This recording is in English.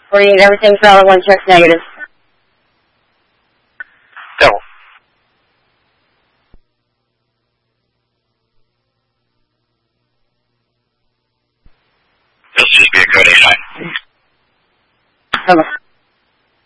48, everything's valid, 1 check's negative. Double. This should be a code 89. Double.